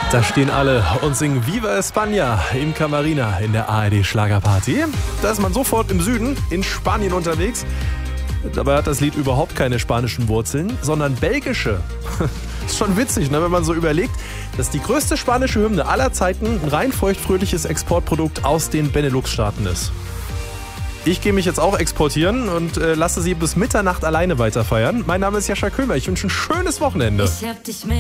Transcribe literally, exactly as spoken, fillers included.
Da stehen alle und singen Viva España im Camarina in der A R D-Schlagerparty. Da ist man sofort im Süden in Spanien unterwegs. Dabei hat das Lied überhaupt keine spanischen Wurzeln, sondern belgische. Ist schon witzig, ne, wenn man so überlegt, dass die größte spanische Hymne aller Zeiten ein rein feuchtfröhliches Exportprodukt aus den Benelux-Staaten ist. Ich gehe mich jetzt auch exportieren und äh, lasse Sie bis Mitternacht alleine weiterfeiern. Mein Name ist Jascha Köhler. Ich wünsche ein schönes Wochenende. Ich hab dich